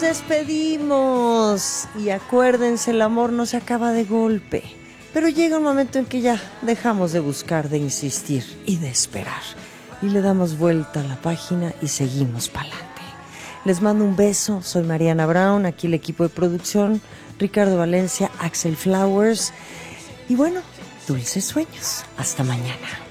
Despedimos y acuérdense, el amor no se acaba de golpe, pero llega un momento en que ya dejamos de buscar, de insistir y de esperar y le damos vuelta a la página y seguimos pa'lante. Les mando un beso, soy Mariana Brown, aquí el equipo de producción, Ricardo Valencia, Axel Flowers y bueno, dulces sueños, hasta mañana.